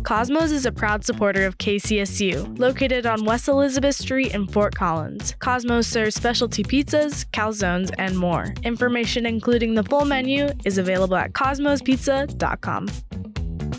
Cosmos is a proud supporter of KCSU, located on West Elizabeth Street in Fort Collins. Cosmos serves specialty pizzas, calzones, and more. Information including the full menu is available at cosmospizza.com.